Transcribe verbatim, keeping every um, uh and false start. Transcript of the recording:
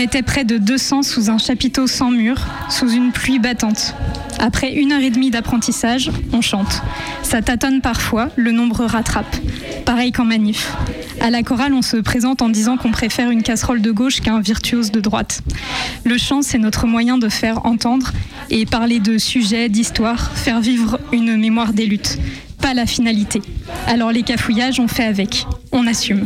était près de deux cents sous un chapiteau sans mur, sous une pluie battante. Après une heure et demie d'apprentissage, on chante. Ça tâtonne parfois, le nombre rattrape. Pareil qu'en manif. À la chorale, on se présente en disant qu'on préfère une casserole de gauche qu'un virtuose de droite. Le chant, c'est notre moyen de faire entendre et parler de sujets, d'histoires, faire vivre une mémoire des luttes. Pas la finalité. Alors les cafouillages, on fait avec. On assume.